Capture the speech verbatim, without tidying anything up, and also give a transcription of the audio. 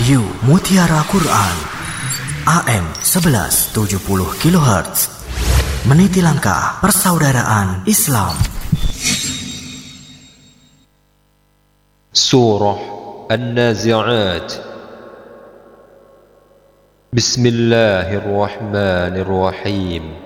Radio Mutiara Quran A M sebelas tujuh puluh kilohertz, meniti langkah persaudaraan Islam. Surah An-Nazi'at. Bismillahirrahmanirrahim.